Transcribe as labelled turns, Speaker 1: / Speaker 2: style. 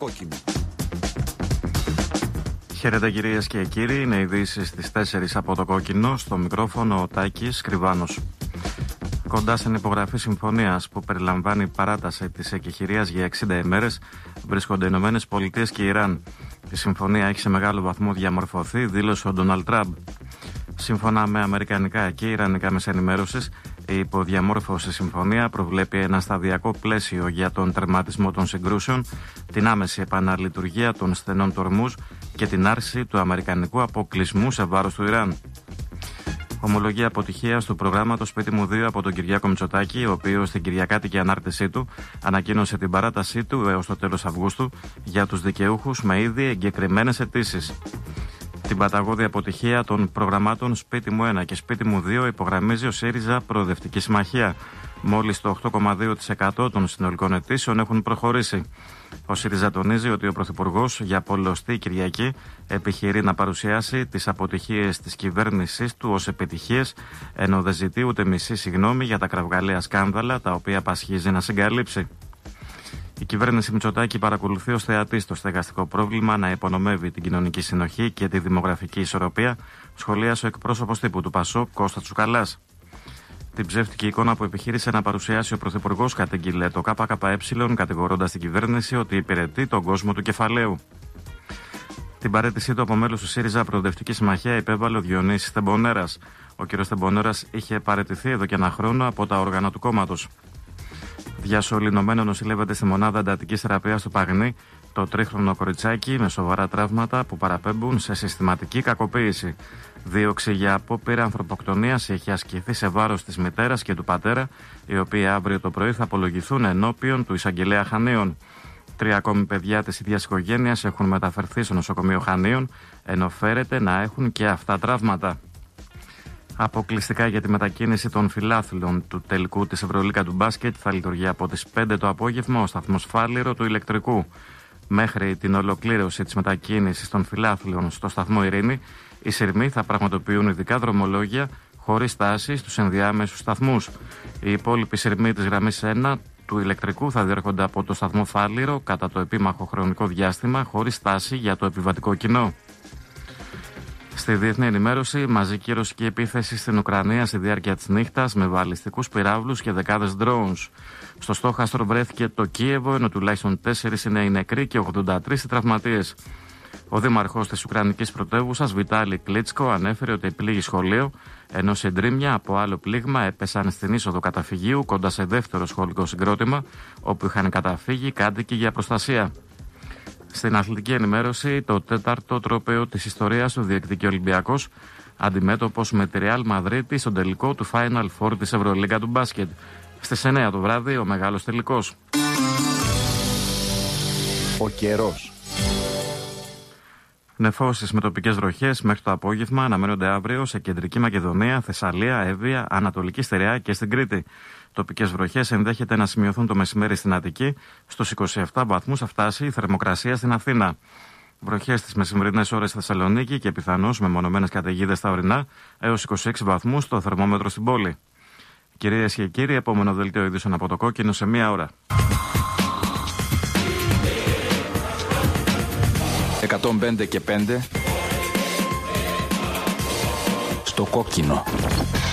Speaker 1: κόκκινο.
Speaker 2: Χαίρετε κυρίες και κύριοι, είναι ειδήσεις στις 4 από το κόκκινο, στο μικρόφωνο ο Τάκης Κρυβάνος. Κοντά στην υπογραφή συμφωνίας που περιλαμβάνει παράταση της εκεχηρίας για 60 ημέρες βρίσκονται οι Ηνωμένες Πολιτείες και Ιράν. Η συμφωνία έχει σε μεγάλο βαθμό διαμορφωθεί, δήλωσε ο Ντόναλντ Τραμπ. Σύμφωνα με αμερικανικά και ιρανικά μέσα ενημέρωσης, η υποδιαμόρφωση συμφωνία προβλέπει ένα σταδιακό πλαίσιο για τον τερματισμό των συγκρούσεων, την άμεση επαναλειτουργία των στενών τορμούς και την άρση του αμερικανικού αποκλεισμού σε βάρος του Ιράν. Ομολογεί αποτυχίας του προγράμματος Σπίτι μου 2 από τον Κυριάκο Μητσοτάκη, ο οποίος στην κυριακάτικη ανάρτησή του ανακοίνωσε την παράτασή του έως το τέλος Αυγούστου για τους δικαιούχους με ήδη εγκεκριμένες αιτήσεις. Την παταγώδη αποτυχία των προγραμμάτων Σπίτι μου 1 και Σπίτι μου 2 υπογραμμίζει ο ΣΥΡΙΖΑ Προοδευτική Συμμαχία. Μόλις το 8,2% των συνολικών αιτήσεων έχουν προχωρήσει. Ο ΣΥΡΙΖΑ τονίζει ότι ο Πρωθυπουργός για πολλωστή Κυριακή επιχειρεί να παρουσιάσει τις αποτυχίες της κυβέρνησής του ως επιτυχίες, ενώ δεν ζητεί ούτε μισή συγγνώμη για τα κραυγαλαία σκάνδαλα τα οποία πασχίζει να συγκαλύψει. Η κυβέρνηση Μητσοτάκη παρακολουθεί ως θεατής το στεγαστικό πρόβλημα να υπονομεύει την κοινωνική συνοχή και τη δημογραφική ισορροπία, σχολίασε ο εκπρόσωπος τύπου του ΠΑΣΟΚ Κώστα Τσουκαλάς. Την ψεύτικη εικόνα που επιχείρησε να παρουσιάσει ο Πρωθυπουργός κατήγγειλε το ΚΚΕ, κατηγορώντας την κυβέρνηση ότι υπηρετεί τον κόσμο του κεφαλαίου. Την παραίτησή του από μέλος του ΣΥΡΙΖΑ Προοδευτική Συμμαχία υπέβαλε ο Διονύσης Τεμπονέρας. Ο κ. Τεμπονέρας είχε παραιτηθεί εδώ και ένα χρόνο από τα όργανα του κόμματος. Διασωληνωμένο νοσηλεύεται στη μονάδα εντατικής θεραπείας του Παγνή το τρίχρονο κοριτσάκι με σοβαρά τραύματα που παραπέμπουν σε συστηματική κακοποίηση. Δίωξη για απόπειρα ανθρωποκτονίας έχει ασκηθεί σε βάρος της μητέρας και του πατέρα, οι οποίοι αύριο το πρωί θα απολογηθούν ενώπιον του εισαγγελέα Χανίων. 3 ακόμη παιδιά της ίδιας οικογένειας έχουν μεταφερθεί στο νοσοκομείο Χανίων, ενώ φέρεται να έχουν και αυτά τραύματα. Αποκλειστικά για τη μετακίνηση των φιλάθλων του τελικού της Ευρωλίγκα του μπάσκετ θα λειτουργεί από τις 5 το απόγευμα ο σταθμός Φάληρο του ηλεκτρικού. Μέχρι την ολοκλήρωση της μετακίνησης των φιλάθλων στο σταθμό Ειρήνη, οι σειρμοί θα πραγματοποιούν ειδικά δρομολόγια χωρίς στάση στους ενδιάμεσους σταθμούς. Οι υπόλοιποι σειρμοί της γραμμής 1 του ηλεκτρικού θα διέρχονται από το σταθμό Φάληρο κατά το επίμαχο χρονικό διάστημα χωρίς στάση για το επιβατικό κοινό. Στη διεθνή ενημέρωση, μαζική ρωσική επίθεση στην Ουκρανία στη διάρκεια της νύχτας με βαλιστικούς πυράβλους και δεκάδες drones. Στο στόχαστρο βρέθηκε το Κίεβο, ενώ τουλάχιστον 4 είναι οι νεκροί και 83 οι τραυματίες. Ο δήμαρχος της Ουκρανικής πρωτεύουσας, Βιτάλη Κλίτσκο, ανέφερε ότι πλήγει σχολείο, ενώ συντρίμμια από άλλο πλήγμα έπεσαν στην είσοδο καταφυγίου κοντά σε δεύτερο σχολικό συγκρότημα, όπου είχαν καταφύγει κάτοικοι για προστασία. Στην αθλητική ενημέρωση, το 4ο τρόπαιο της ιστορίας του διεκδικεί ο Ολυμπιακός, αντιμέτωπος με τη Ρεάλ Μαδρίτη στον τελικό του Final Four της Ευρωλίγκα του μπάσκετ. Στις 9 το βράδυ ο μεγάλος τελικός.
Speaker 1: Ο καιρός.
Speaker 2: Νεφώσεις με τοπικές βροχές μέχρι το απόγευμα αναμένονται αύριο σε κεντρική Μακεδονία, Θεσσαλία, Εύβοια, Ανατολική Στερεά και στην Κρήτη. Τοπικές βροχές ενδέχεται να σημειωθούν το μεσημέρι στην Αττική. Στους 27 βαθμούς θα φτάσει η θερμοκρασία στην Αθήνα. Βροχές στις μεσημερινές ώρες στη Θεσσαλονίκη και πιθανώς με μονομένες καταιγίδες στα ορεινά έως 26 βαθμούς το θερμόμετρο στην πόλη. Κυρίες και κύριοι, επόμενο δελτίο ειδήσεων από το κόκκινο σε 1 ώρα.
Speaker 1: 105 και 5 στο κόκκινο.